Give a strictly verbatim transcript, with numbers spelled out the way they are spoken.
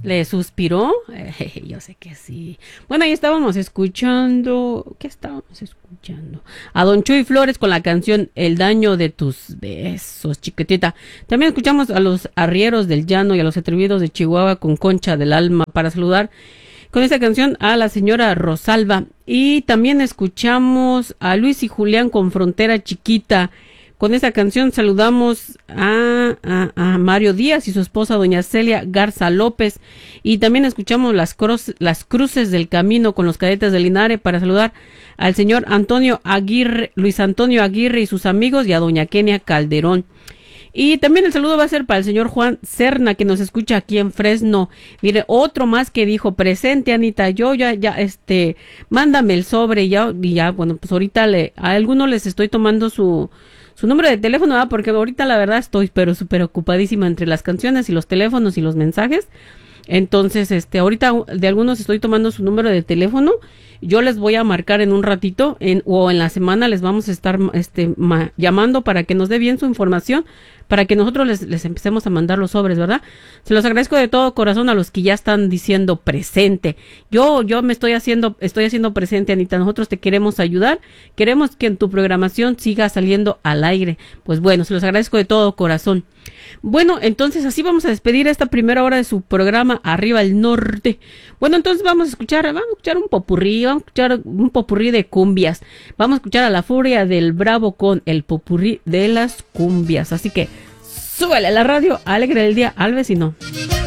¿Le suspiró? Eh, yo sé que sí. Bueno, ahí estábamos escuchando... ¿Qué estábamos escuchando? A Don Chuy Flores con la canción El daño de tus besos, chiquitita. También escuchamos a los arrieros del llano y a los atrevidos de Chihuahua con Concha del Alma para saludar con esta canción a la señora Rosalba. Y también escuchamos a Luis y Julián con Frontera Chiquita. Con esta canción saludamos a, a, a Mario Díaz y su esposa doña Celia Garza López. Y también escuchamos las, cruz, las cruces del camino con los cadetes de Linares para saludar al señor Antonio Aguirre, Luis Antonio Aguirre y sus amigos y a doña Kenia Calderón. Y también el saludo va a ser para el señor Juan Serna, que nos escucha aquí en Fresno. Mire, otro más que dijo, presente, Anita, yo ya, ya, este, mándame el sobre, y ya, y ya, bueno, pues ahorita le, a algunos les estoy tomando su, su número de teléfono, ¿verdad? Porque ahorita la verdad estoy, pero súper ocupadísima entre las canciones y los teléfonos y los mensajes. Entonces, este, ahorita de algunos estoy tomando su número de teléfono. Yo les voy a marcar en un ratito en, o en la semana les vamos a estar este, ma, llamando para que nos dé bien su información, para que nosotros les, les empecemos a mandar los sobres, ¿verdad? Se los agradezco de todo corazón a los que ya están diciendo presente. Yo, yo me estoy haciendo, estoy haciendo presente, Anita. Nosotros te queremos ayudar. Queremos que en tu programación siga saliendo al aire. Pues bueno, se los agradezco de todo corazón. Bueno, entonces así vamos a despedir esta primera hora de su programa Arriba el Norte. Bueno, entonces vamos a escuchar, vamos a escuchar un popurrí, vamos a escuchar un popurrí de cumbias. Vamos a escuchar a La Furia del Bravo con el popurrí de las cumbias. Así que súbele a la radio, alegre el día al vecino.